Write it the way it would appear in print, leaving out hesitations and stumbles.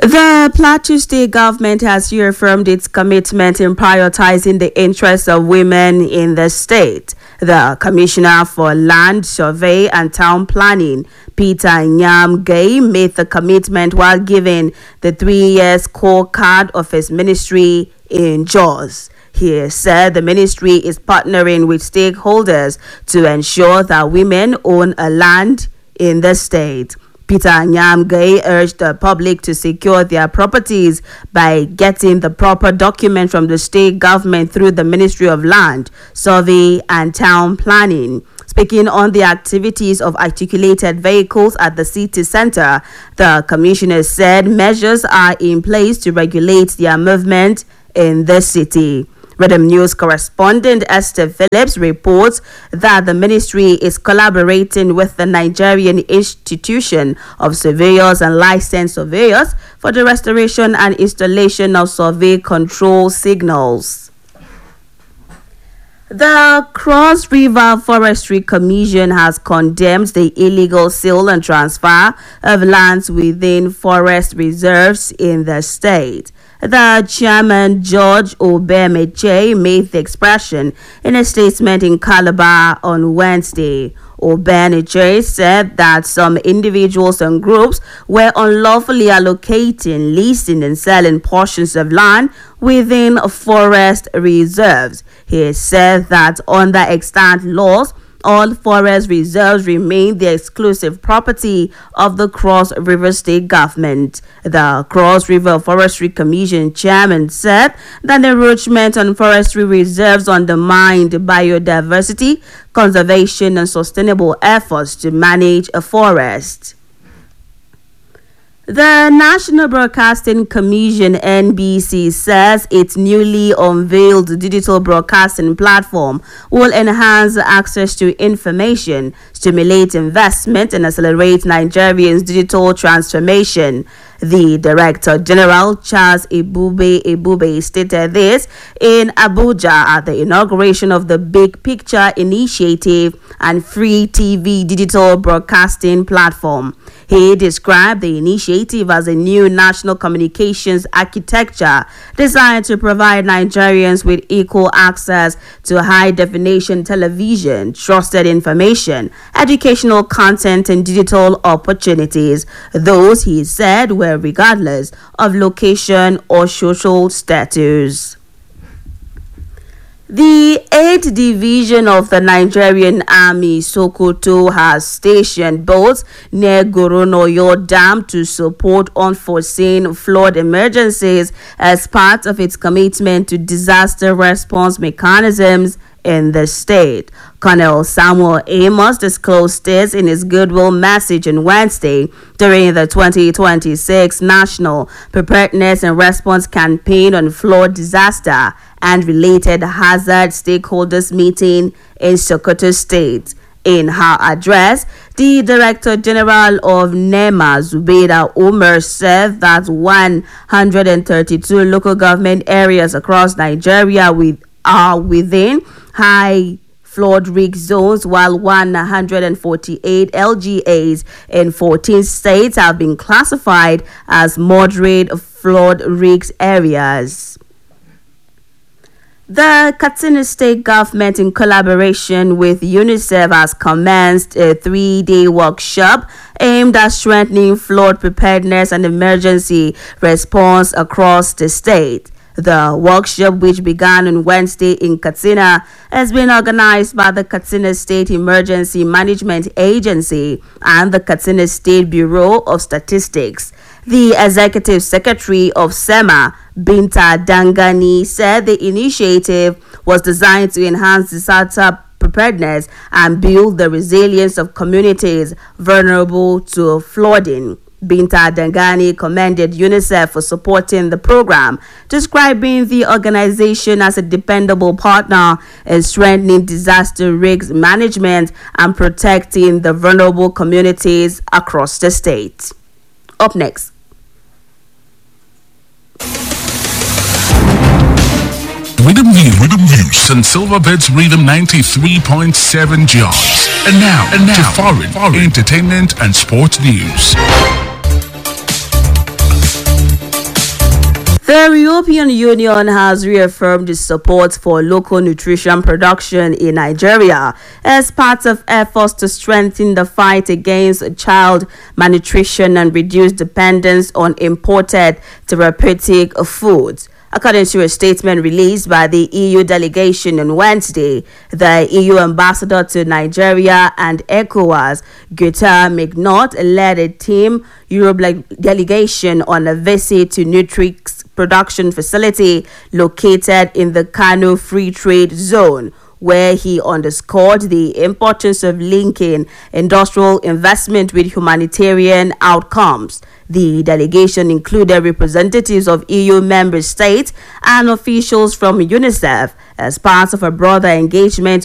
The Plateau State government has reaffirmed its commitment in prioritizing the interests of women in the state. The Commissioner for Land Survey and Town Planning, Peter Nyamgay, made the commitment while giving the 3-year scorecard of his ministry in Jos. He said the ministry is partnering with stakeholders to ensure that women own a land in the state. Peter Nyamgay urged the public to secure their properties by getting the proper document from the state government through the Ministry of Land, Survey and Town Planning. Speaking on the activities of articulated vehicles at the city center, the commissioner said measures are in place to regulate their movement in the city. Rhythm News correspondent Esther Phillips reports that the ministry is collaborating with the Nigerian Institution of Surveyors and Licensed Surveyors for the restoration and installation of survey control signals. The Cross River Forestry Commission has condemned the illegal sale and transfer of lands within forest reserves in the state. The chairman, George Obemeche, made the expression in a statement in Calabar on Wednesday. Obemeche said that some individuals and groups were unlawfully allocating, leasing and selling portions of land within forest reserves. He said that under extant laws, all forest reserves remain the exclusive property of the Cross River State government. The Cross River Forestry Commission chairman said that encroachment on forestry reserves undermined biodiversity, conservation and sustainable efforts to manage a forest. The National Broadcasting Commission (NBC) says its newly unveiled digital broadcasting platform will enhance access to information, stimulate investment, and accelerate Nigerians' digital transformation. The Director General, Charles Ebube, stated this in Abuja at the inauguration of the Big Picture Initiative and Free TV digital broadcasting platform. He described the initiative as a new national communications architecture designed to provide Nigerians with equal access to high-definition television, trusted information, educational content, and digital opportunities. Those, he said, were regardless of location or social status. The 8th Division of the Nigerian Army, Sokoto, has stationed boats near Goronoyo Dam to support unforeseen flood emergencies as part of its commitment to disaster response mechanisms in the state. Colonel Samuel Amos disclosed this in his goodwill message on Wednesday during the 2026 National Preparedness and Response Campaign on Flood Disaster and Related Hazard Stakeholders meeting in Sokoto State. In her address, the Director General of NEMA, Zubeida Umar, said that 132 local government areas across Nigeria are within high flood risk zones, while 148 LGAs in 14 states have been classified as moderate flood risk areas. The Katsina State government, in collaboration with UNICEF, has commenced a 3-day workshop aimed at strengthening flood preparedness and emergency response across the state. The workshop, which began on Wednesday in Katsina, has been organized by the Katsina State Emergency Management Agency and the Katsina State Bureau of Statistics. The Executive Secretary of SEMA, Binta Dangani, said the initiative was designed to enhance disaster preparedness and build the resilience of communities vulnerable to flooding. Binta Dangani commended UNICEF for supporting the program, describing the organization as a dependable partner in strengthening disaster risk management and protecting the vulnerable communities across the state. Up next. Rhythm News and Silverbirds Rhythm 93.7 Jos. And now to foreign entertainment and sports news. The European Union has reaffirmed its support for local nutrition production in Nigeria as part of efforts to strengthen the fight against child malnutrition and reduce dependence on imported therapeutic foods. According to a statement released by the EU delegation on Wednesday, the EU ambassador to Nigeria and ECOWAS, Guta McNaught, led a Team Europe delegation on a visit to Nutrix production facility located in the Kano Free Trade Zone, where he underscored the importance of linking industrial investment with humanitarian outcomes. The delegation included representatives of EU member states and officials from UNICEF as part of a broader engagement